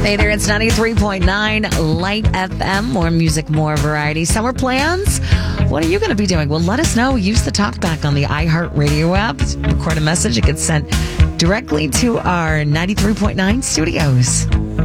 Hey there, it's 93.9 Light FM. More music, more variety. Summer plans? What are you going to be doing? Well, let us know. Use the talkback on the iHeartRadio app. Record a message. It gets sent directly to our 93.9 studios.